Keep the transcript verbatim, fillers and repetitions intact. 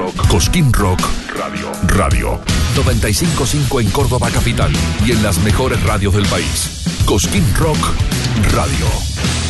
Rock. Cosquín Rock Radio. Radio. noventa y cinco punto cinco en Córdoba capital y en las mejores radios del país. Cosquín Rock Radio.